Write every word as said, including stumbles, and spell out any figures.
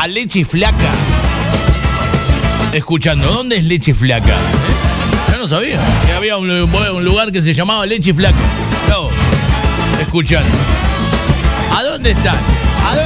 a Leche Flaca. Escuchando, ¿dónde es Leche Flaca? ¿Eh? Yo no sabía que había un, un lugar que se llamaba Leche Flaca. No, escuchando. ¿A dónde están?